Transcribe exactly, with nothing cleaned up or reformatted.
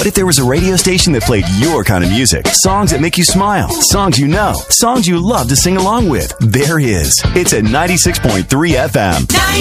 But if there was a radio station that played your kind of music, songs that make you smile, songs you know, songs you love to sing along with, there is. It's at ninety-six point three F M.